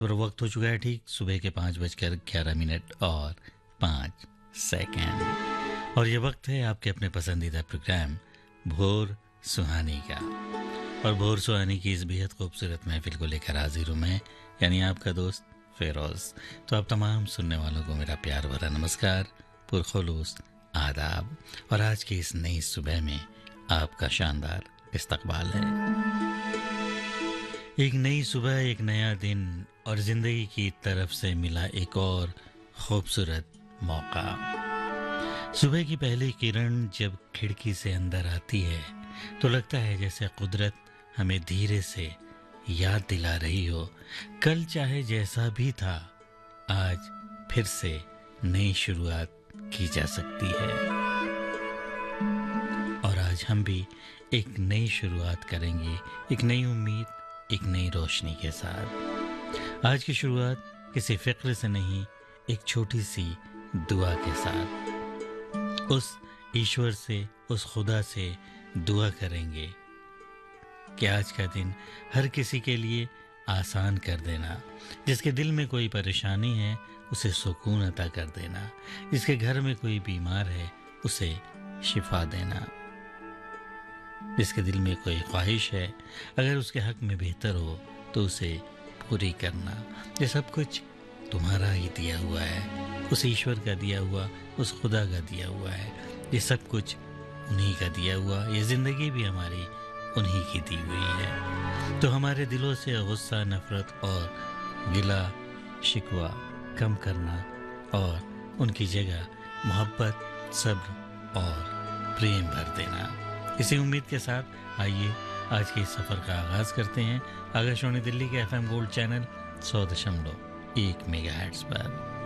और वक्त हो चुका है ठीक सुबह के 5:11 और 5 सेकंड। और ये वक्त है आपके अपने पसंदीदा प्रोग्राम भोर सुहानी का। और भोर सुहानी की इस बेहद खूबसूरत महफिल को लेकर हाजिर हूँ मैं, यानी आपका दोस्त फेरोज। तो आप तमाम सुनने वालों को मेरा प्यार भरा नमस्कार, पुरखुलूस आदाब। और आज की इस नई सुबह में आपका शानदार इस्तकबाल है। एक नई सुबह, एक नया दिन और जिंदगी की तरफ से मिला एक और खूबसूरत मौका। सुबह की पहली किरण जब खिड़की से अंदर आती है तो लगता है जैसे कुदरत हमें धीरे से याद दिला रही हो, कल चाहे जैसा भी था, आज फिर से नई शुरुआत की जा सकती है। और आज हम भी एक नई शुरुआत करेंगे, एक नई उम्मीद, एक नई रोशनी के साथ। आज की शुरुआत किसी फिक्र से नहीं, एक छोटी सी दुआ के साथ। उस ईश्वर से, उस खुदा से दुआ करेंगे कि आज का दिन हर किसी के लिए आसान कर देना। जिसके दिल में कोई परेशानी है उसे सुकून अता कर देना। जिसके घर में कोई बीमार है उसे शिफा देना। जिसके दिल में कोई ख्वाहिश है, अगर उसके हक में बेहतर हो तो उसे पूरी करना। ये सब कुछ तुम्हारा ही दिया हुआ है, उस ईश्वर का दिया हुआ, उस खुदा का दिया हुआ है। ये सब कुछ उन्हीं का दिया हुआ, ये ज़िंदगी भी हमारी उन्हीं की दी हुई है। तो हमारे दिलों से गुस्सा, नफरत और गिला शिकवा कम करना और उनकी जगह मोहब्बत, सब्र और प्रेम भर देना। इसी उम्मीद के साथ आइए आज के इस सफ़र का आगाज़ करते हैं आकाशवाणी दिल्ली के FM गोल्ड चैनल 100.1 मेगाहर्ट्ज़ पर।